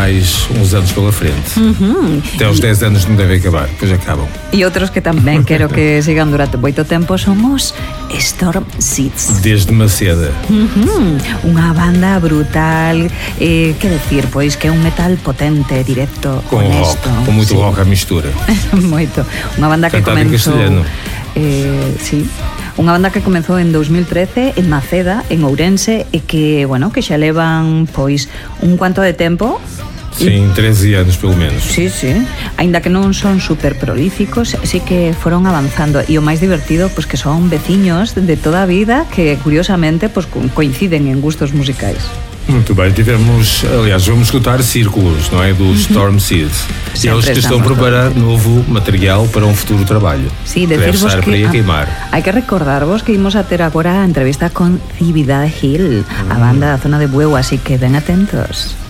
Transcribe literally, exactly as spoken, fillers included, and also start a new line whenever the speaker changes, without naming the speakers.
mais uns anos pela frente.
Uhum.
Até aos dez anos não devem acabar, depois acabam.
E outros que tamén quero que sigan durante moito tempo son os Storm Seeds.
Desde Maceda.
Uh-huh. Unha banda brutal, eh, que decir, pois que é un metal potente, directo,
com
honesto.
Rock, com muito
sí.
rock à mistura.
Moito. Unha banda que
Cantado
comenzou...
en castelhano.
Eh, sí. Unha banda que comezou en dos mil trece en Maceda, en Ourense, e que, bueno, que xa levan pois un cuanto de tempo.
Sim, treze anos pelo menos.
Sí, sí. Ainda que non son super prolíficos, sí que foron avanzando. E o máis divertido, pois que son veciños de toda a vida que, curiosamente, pois coinciden en gustos musicais.
Muito bem, tivemos, aliás, vamos escutar Círculos, não é? Do Storm Seeds. E eles que estão a preparar novo material para um futuro trabalho.
Sí, decirvos
que,
que
a queimar.
Hai que recordarvos que imos a ter agora a entrevista con Cividade Hill, a banda da zona de Bueu, así que ben atentos.